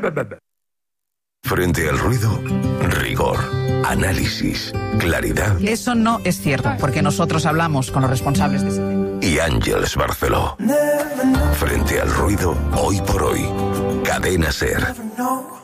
Frente al ruido, rigor, análisis, claridad. Eso no es cierto, porque nosotros hablamos con los responsables de ese tema. Y Ángeles Barceló. Frente al ruido, hoy por hoy. Cadena SER.